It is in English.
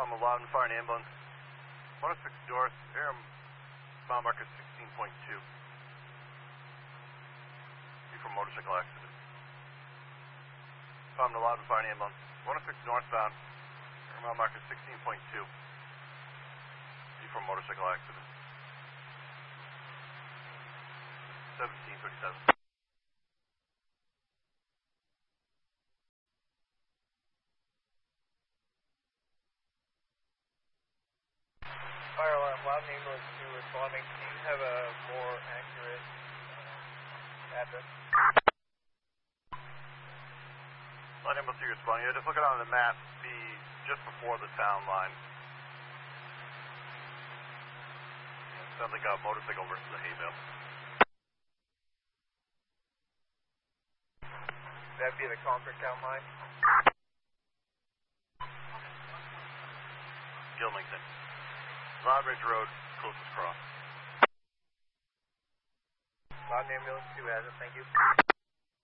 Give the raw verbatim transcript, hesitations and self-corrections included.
From Loudon Fire and Ambulance. one oh six North, air mile marker sixteen point two. Be from motorcycle accident. From the Loudon Fire and Ambulance. one oh six northbound, air mile marker sixteen point two. Be from motorcycle accident. seventeen thirty-seven. Fire alarm, Loudon Ambulance two responding. Do you have a more accurate uh, address? Loudon Ambulance two responding. Yeah, just looking on the map, be just before the town line. Yeah, sounds like a motorcycle versus a hay bale. That'd be the Concord town line. Gilmington. Loud Ridge Road, closest cross. Loudon Ambulance two has it, thank you.